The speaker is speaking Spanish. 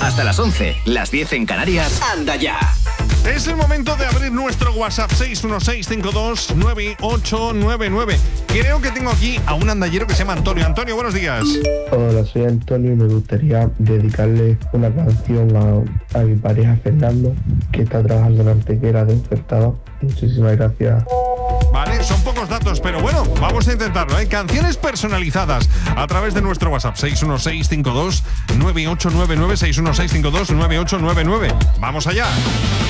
Hasta las 11, las 10 en Canarias. ¡Anda ya! Es el momento de abrir nuestro WhatsApp 616529899. Creo que tengo aquí a un andallero que se llama Antonio. Antonio, buenos días. Hola, soy Antonio y me gustaría dedicarle una canción a mi pareja Fernando, que está trabajando en Antequera de ofertado. Muchísimas gracias. Vale, son pocos datos, pero bueno, vamos a intentarlo, ¿eh? Canciones personalizadas a través de nuestro WhatsApp 616529899, 616529899. ¡Vamos allá!